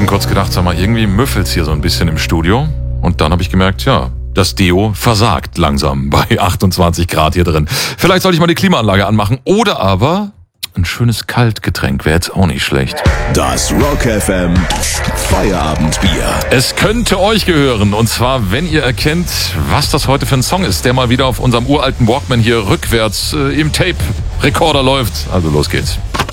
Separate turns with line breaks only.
kurz gedacht, sag mal, irgendwie müffelt's hier so ein bisschen im Studio. Und dann habe ich gemerkt, ja, das Deo versagt langsam bei 28 Grad hier drin. Vielleicht sollte ich mal die Klimaanlage anmachen oder aber ein schönes Kaltgetränk wäre jetzt auch nicht schlecht.
Das Rock FM Feierabendbier. Es
könnte euch gehören. Und zwar, wenn ihr erkennt, was das heute für ein Song ist, der mal wieder auf unserem uralten Walkman hier rückwärts im Tape-Rekorder läuft. Also los geht's.